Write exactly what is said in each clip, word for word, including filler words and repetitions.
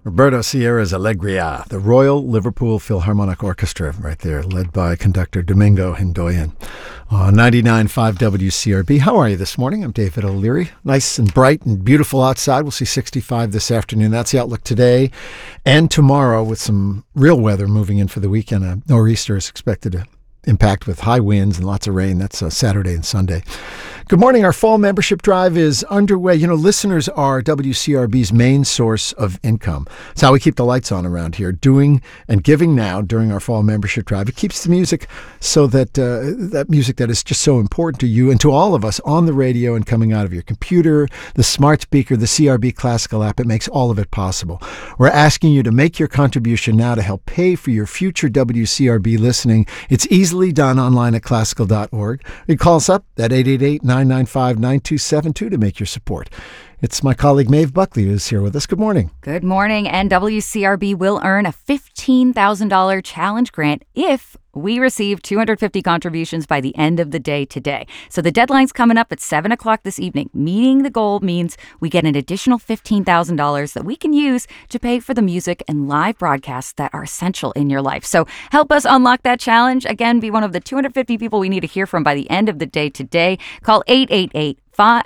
Roberto Sierra's Alegria, the Royal Liverpool Philharmonic Orchestra, right there, led by conductor Domingo Hindoyan. Uh, ninety-nine point five W C R B. How are you this morning? I'm David O'Leary. Nice and bright and beautiful outside. We'll see sixty-five this afternoon. That's the outlook today and tomorrow, with some real weather moving in for the weekend. A nor'easter is expected to impact with high winds and lots of rain. That's uh, Saturday and Sunday. Good morning. Our fall membership drive is underway. You know, listeners are W C R B's main source of income. It's how we keep the lights on around here, doing and giving now during our fall membership drive. It keeps the music so that uh, that music that is just so important to you and to all of us on the radio and coming out of your computer, the smart speaker, the C R B Classical app. It makes all of it possible. We're asking you to make your contribution now to help pay for your future W C R B listening. It's easily done online at classical dot org. You call us up at eight eight eight, nine nine five, nine two seven two to make your support. It's my colleague Maeve Buckley who's here with us. Good morning. Good morning. And W C R B will earn a fifteen thousand dollars challenge grant if we receive two hundred fifty contributions by the end of the day today. So the deadline's coming up at seven o'clock this evening. Meeting the goal means we get an additional fifteen thousand dollars that we can use to pay for the music and live broadcasts that are essential in your life. So help us unlock that challenge. Again, be one of the two hundred fifty people we need to hear from by the end of the day today. Call eight eight eight,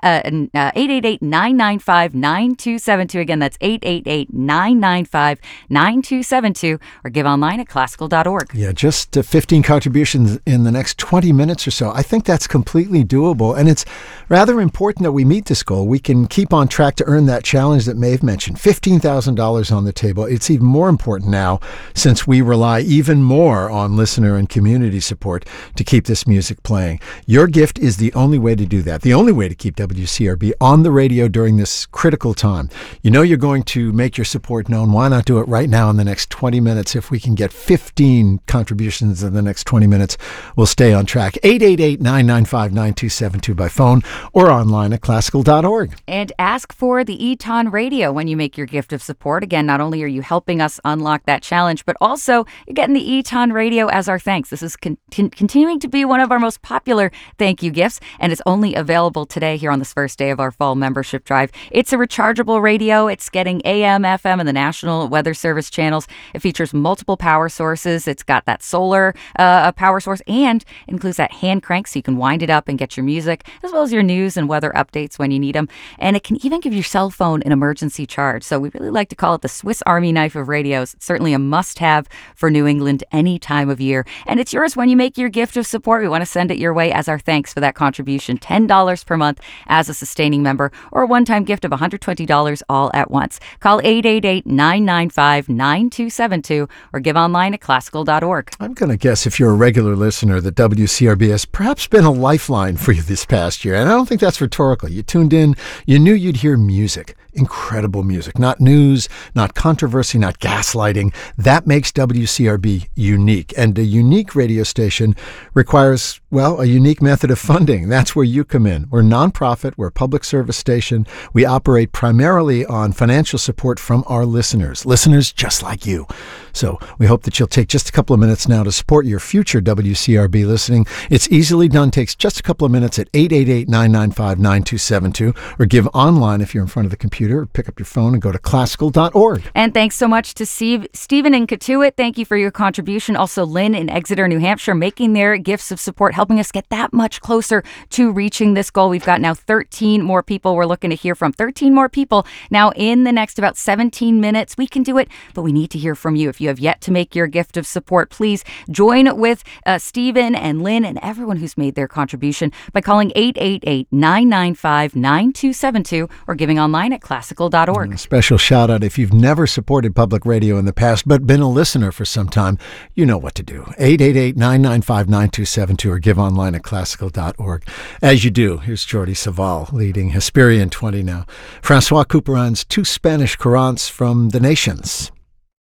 eight eight eight, nine nine five, nine two seven two. Again, that's eight eight eight, nine nine five, nine two seven two, or give online at classical dot org. Yeah, just uh, fifteen contributions in the next twenty minutes or so. I think that's completely doable, and it's rather important that we meet this goal. We can keep on track to earn that challenge that Maeve mentioned, fifteen thousand dollars on the table. It's even more important now since we rely even more on listener and community support to keep this music playing. Your gift is the only way to do that, the only way to keep W C R B on the radio during this critical time. You know you're going to make your support known. Why not do it right now in the next twenty minutes? If we can get fifteen contributions in the next twenty minutes, we'll stay on track. eight eight eight, nine nine five, nine two seven two by phone or online at classical dot org. And ask for the Eton Radio when you make your gift of support. Again, not only are you helping us unlock that challenge, but also you're getting the Eton Radio as our thanks. This is con- continuing to be one of our most popular thank you gifts, and it's only available today here on this first day of our fall membership drive. It's a rechargeable radio. It's getting A M, F M, and the National Weather Service channels. It features multiple power sources. It's got that solar uh, power source and includes that hand crank so you can wind it up and get your music, as well as your news and weather updates when you need them. And it can even give your cell phone an emergency charge. So we really like to call it the Swiss Army knife of radios. It's certainly a must-have for New England any time of year. And it's yours when you make your gift of support. We want to send it your way as our thanks for that contribution. ten dollars per month as a sustaining member, or a one-time gift of one hundred twenty dollars all at once. Call eight eight eight, nine nine five, nine two seven two or give online at classical dot org. I'm going to guess if you're a regular listener that W C R B has perhaps been a lifeline for you this past year. And I don't think that's rhetorical. You tuned in, you knew you'd hear music. Incredible music, not news, not controversy, not gaslighting. That makes W C R B unique. And a unique radio station requires, well, a unique method of funding. That's where you come in. We're nonprofit. We're a public service station. We operate primarily on financial support from our listeners, listeners just like you. So we hope that you'll take just a couple of minutes now to support your future W C R B listening. It's easily done. Takes just a couple of minutes at eight eight eight, nine nine five, nine two seven two or give online if you're in front of the computer. Or pick up your phone and go to classical dot org. And thanks so much to Steve, Stephen in Katuitt. Thank you for your contribution. Also, Lynn in Exeter, New Hampshire, making their gifts of support, helping us get that much closer to reaching this goal. We've got now thirteen more people we're looking to hear from. thirteen more people now in the next about seventeen minutes. We can do it, but we need to hear from you. If you have yet to make your gift of support, please join with uh, Stephen and Lynn and everyone who's made their contribution by calling eight eight eight, nine nine five, nine two seven two or giving online at classical dot org. A special shout out if you've never supported public radio in the past but been a listener for some time, you know what to do. eight eight eight, nine nine five, nine two seven two or give online at classical dot org. As you do, here's Jordi Savall leading Hesperian twenty now. Francois Couperin's two Spanish courants from the Nations.